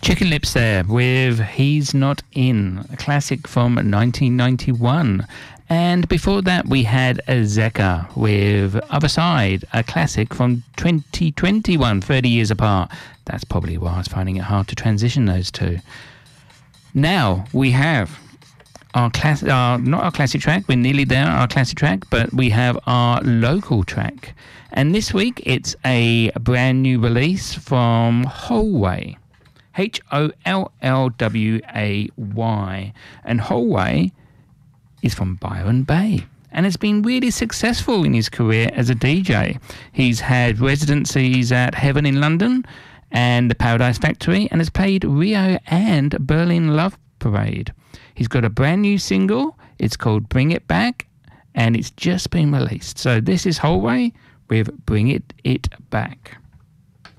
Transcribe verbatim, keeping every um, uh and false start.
Chicken Lips there with He's Not In, a classic from nineteen ninety-one. And before that, we had Zeka with Other Side, a classic from twenty twenty-one, thirty years apart. That's probably why I was finding it hard to transition those two. Now we have our class, uh, not our classic track, we're nearly there, our classic track, but we have our local track. And this week, it's a brand new release from Holway. H O L L W A Y. And Holway is from Byron Bay and has been really successful in his career as a D J. He's had residencies at Heaven in London and the Paradise Factory and has played Rio and Berlin Love Parade. He's got a brand new single. It's called Bring It Back and it's just been released. So this is Holway with Bring It It Back.